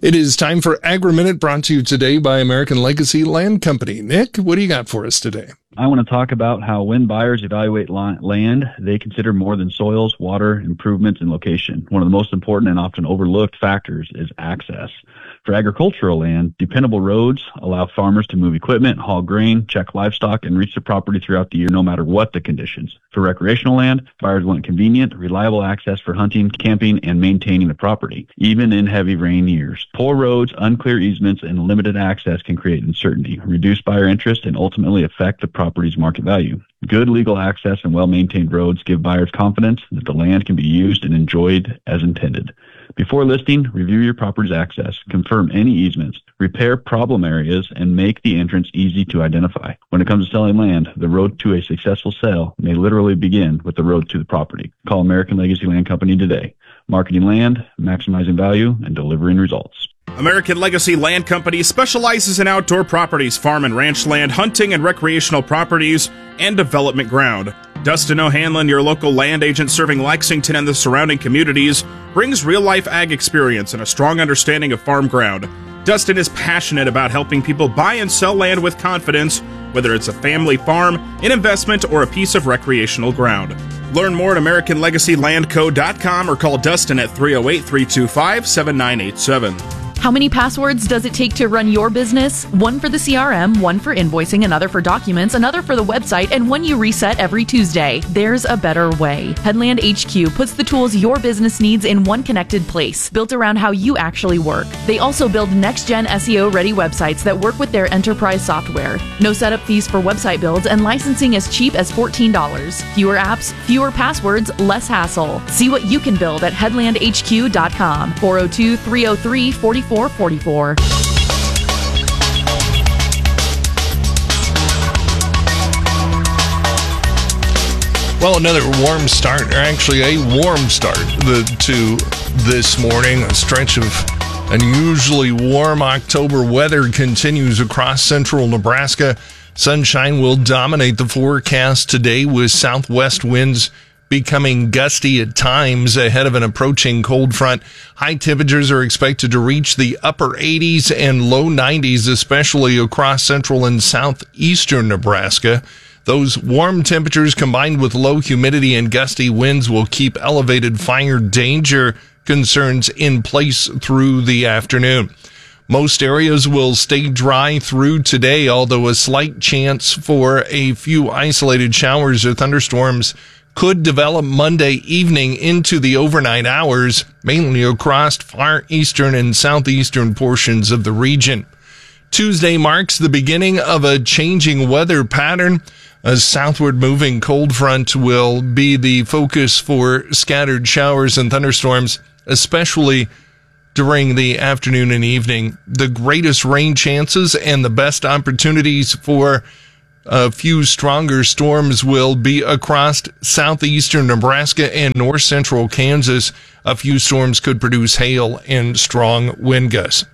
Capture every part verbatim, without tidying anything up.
It is time for Agri-Minute, brought to you today by American Legacy Land Company. Nick, what do you got for us today? I want to talk about how when buyers evaluate land, they consider more than soils, water, improvements, and location. One of the most important and often overlooked factors is access. For agricultural land, dependable roads allow farmers to move equipment, haul grain, check livestock, and reach the property throughout the year no matter what the conditions. For recreational land, buyers want convenient, reliable access for hunting, camping, and maintaining the property, even in heavy rain years. Poor roads, unclear easements, and limited access can create uncertainty, reduce buyer interest, and ultimately affect the property's market value. Good legal access and well-maintained roads give buyers confidence that the land can be used and enjoyed as intended. Before listing, review your property's access, confirm any easements, repair problem areas, and make the entrance easy to identify. When it comes to selling land, the road to a successful sale may literally begin with the road to the property. Call American Legacy Land Company today. Marketing land, maximizing value, and delivering results. American Legacy Land Company specializes in outdoor properties, farm and ranch land, hunting and recreational properties, and development ground. Dustin O'Hanlon, your local land agent serving Lexington and the surrounding communities, brings real-life ag experience and a strong understanding of farm ground. Dustin is passionate about helping people buy and sell land with confidence, whether it's a family farm, an investment, or a piece of recreational ground. Learn more at American Legacy Land Co dot com or call Dustin at three oh eight, three two five, seven nine eight seven. How many passwords does it take to run your business? One for the C R M, one for invoicing, another for documents, another for the website, and one you reset every Tuesday. There's a better way. Headland H Q puts the tools your business needs in one connected place, built around how you actually work. They also build next-gen S E O-ready websites that work with their enterprise software. No setup fees for website builds, and licensing as cheap as fourteen dollars. Fewer apps, fewer passwords, less hassle. See what you can build at headland h q dot com. four oh two, three oh three, four four four four. Well, another warm start, or actually a warm start the, to this morning. A stretch of unusually warm October weather continues across central Nebraska. Sunshine will dominate the forecast today, with southwest winds becoming gusty at times ahead of an approaching cold front. High temperatures are expected to reach the upper eighties and low nineties, especially across central and southeastern Nebraska. Those warm temperatures combined with low humidity and gusty winds will keep elevated fire danger concerns in place through the afternoon. Most areas will stay dry through today, although a slight chance for a few isolated showers or thunderstorms could develop Monday evening into the overnight hours, mainly across far eastern and southeastern portions of the region. Tuesday marks the beginning of a changing weather pattern. A southward moving cold front will be the focus for scattered showers and thunderstorms, especially during the afternoon and evening. The greatest rain chances and the best opportunities for a few stronger storms will be across southeastern Nebraska and north central Kansas. A few storms could produce hail and strong wind gusts.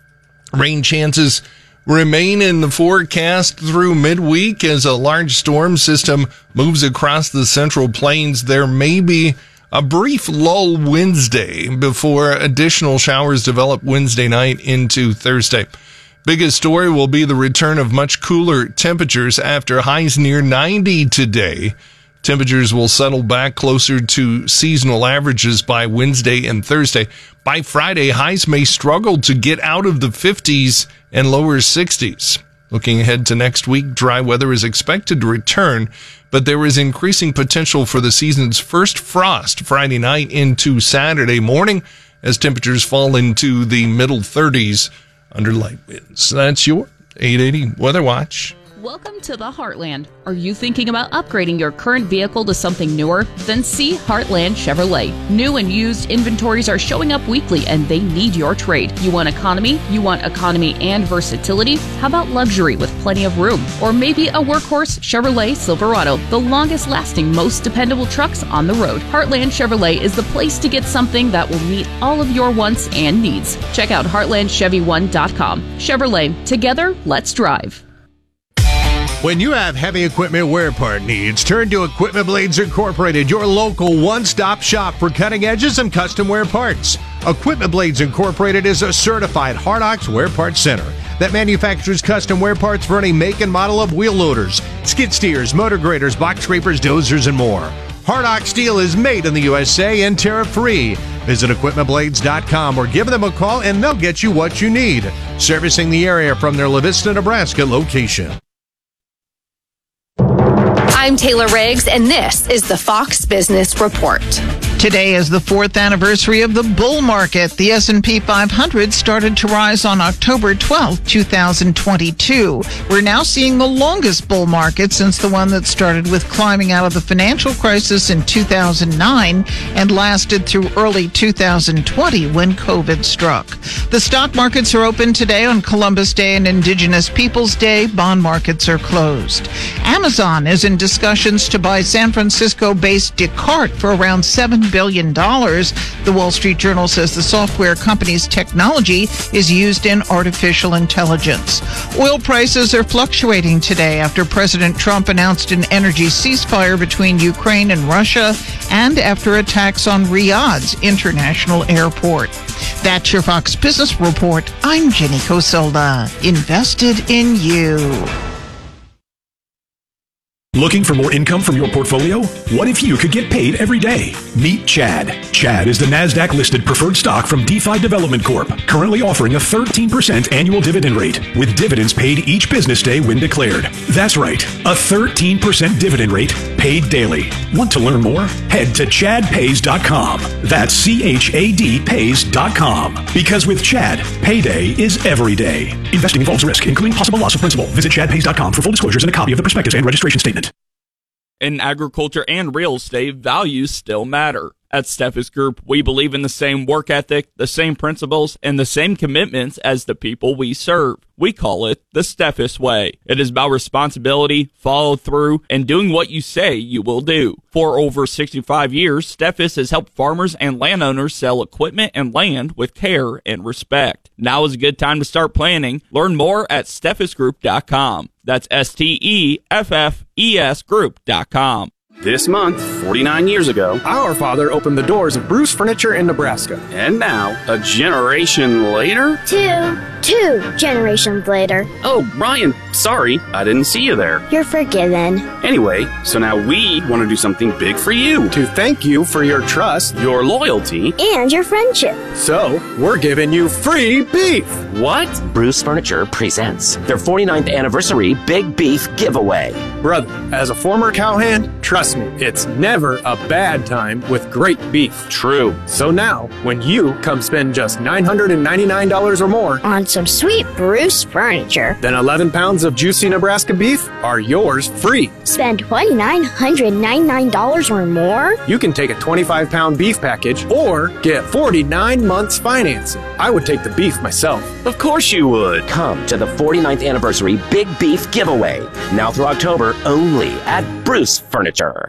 Rain chances remain in the forecast through midweek as a large storm system moves across the central plains. There may be a brief lull Wednesday before additional showers develop Wednesday night into Thursday. Biggest story will be the return of much cooler temperatures after highs near ninety today. Temperatures will settle back closer to seasonal averages by Wednesday and Thursday. By Friday, highs may struggle to get out of the fifties and lower sixties. Looking ahead to next week, dry weather is expected to return, but there is increasing potential for the season's first frost Friday night into Saturday morning as temperatures fall into the middle thirties under light winds. That's your eight eighty Weather Watch. Welcome to the Heartland. Are you thinking about upgrading your current vehicle to something newer? Then see Heartland Chevrolet. New and used inventories are showing up weekly and they need your trade. You want economy? You want economy and versatility? How about luxury with plenty of room? Or maybe a workhorse Chevrolet Silverado, the longest lasting, most dependable trucks on the road. Heartland Chevrolet is the place to get something that will meet all of your wants and needs. Check out heartland chevy one dot com. Chevrolet, together, let's drive. When you have heavy equipment wear part needs, turn to Equipment Blades Incorporated, your local one-stop shop for cutting edges and custom wear parts. Equipment Blades Incorporated is a certified Hardox wear parts center that manufactures custom wear parts for any make and model of wheel loaders, skid steers, motor graders, box scrapers, dozers, and more. Hardox steel is made in the U S A and tariff-free. Visit equipment blades dot com or give them a call and they'll get you what you need. Servicing the area from their La Vista, Nebraska location. I'm Taylor Riggs, and this is the Fox Business Report. Today is the fourth anniversary of the bull market. The S and P five hundred started to rise on October twelfth, twenty twenty-two. We're now seeing the longest bull market since the one that started with climbing out of the financial crisis in two thousand nine and lasted through early two thousand twenty when COVID struck. The stock markets are open today on Columbus Day and Indigenous Peoples Day. Bond markets are closed. Amazon is in discussions to buy San Francisco-based Descartes for around seven billion dollars. The Wall Street Journal says the software company's technology is used in artificial intelligence. Oil prices are fluctuating today after President Trump announced an energy ceasefire between Ukraine and Russia and after attacks on Riyadh's international airport. That's your Fox Business Report. I'm Jenny Cosolda. Invested in you. Looking for more income from your portfolio? What if you could get paid every day? Meet Chad. Chad is the NASDAQ-listed preferred stock from DeFi Development Corp, currently offering a thirteen percent annual dividend rate, with dividends paid each business day when declared. That's right, a thirteen percent dividend rate paid daily. Want to learn more? Head to chad pays dot com. That's C H A D pays dot com. Because with Chad, payday is every day. Investing involves risk, including possible loss of principal. Visit chad pays dot com for full disclosures and a copy of the prospectus and registration statement. In agriculture and real estate, values still matter. At Steffes Group, we believe in the same work ethic, the same principles, and the same commitments as the people we serve. We call it the Steffes Way. It is about responsibility, follow through, and doing what you say you will do. For over sixty-five years, Steffes has helped farmers and landowners sell equipment and land with care and respect. Now is a good time to start planning. Learn more at steffes group dot com. That's S T E F F E S group dot com. This month, forty-nine years ago, our father opened the doors of Bruce Furniture in Nebraska. And now, a generation later? Two. Two generations later. Oh, Ryan, sorry, I didn't see you there. You're forgiven. Anyway, so now we want to do something big for you. To thank you for your trust, your loyalty, and your friendship. So, we're giving you free beef. What? Bruce Furniture presents their forty-ninth anniversary Big Beef Giveaway. Brother, as a former cowhand, trust me, it's never a bad time with great beef. True. So now, when you come spend just nine hundred ninety-nine dollars or more on some sweet Bruce Furniture, then eleven pounds of juicy Nebraska beef are yours free. Spend two thousand nine hundred ninety-nine dollars or more? You can take a twenty-five pound beef package or get forty-nine months financing. I would take the beef myself. Of course you would. Come to the forty-ninth anniversary Big Beef Giveaway, now through October, only at Bruce Furniture.